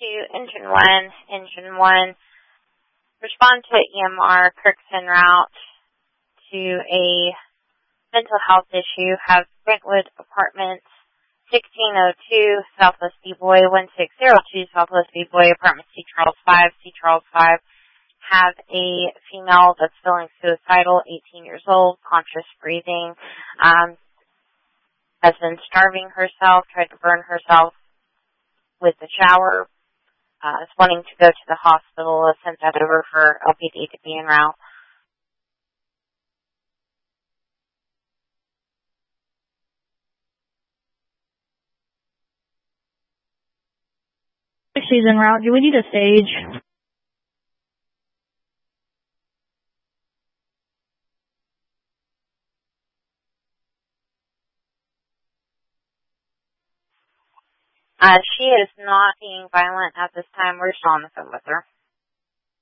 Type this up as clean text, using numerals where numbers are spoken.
Engine 1. Engine 1, respond to EMR, Kirk's en route to a mental health issue. Have Brentwood Apartments, 1602 Southwest B-Boy, 1602 Southwest B-Boy, Apartment C. Charles 5, C. Charles 5. Have a female that's feeling suicidal, 18 years old, conscious breathing, has been starving herself, tried to burn herself with the shower, is wanting to go to the hospital, has sent that over for LPD to be en route. She's en route. Do we need a stage? She is not being violent at this time. We're still on the phone with her.